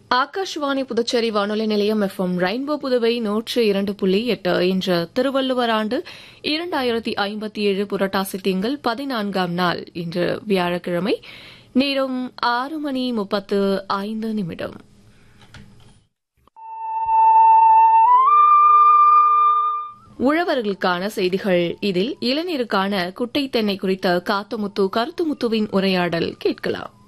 ஆகாஷ்வாணி புதுச்சேரி வானொலி நிலையம் FM rainbow Puduvai 102.8 இன்று திருவள்ளுவர் ஆண்டு 2057 புரட்டாசி திங்கள் 14ஆம் நாள் இன்று வியாழக்கிழமை நேரம் 6:35. உழவர்களுக்கான செய்திகள். இதில் இளநீருக்கான குட்டை தென்னை குறித்த காத்தமுத்து கருத்துமுத்துவின் உரையாடல் கேட்கலாம்.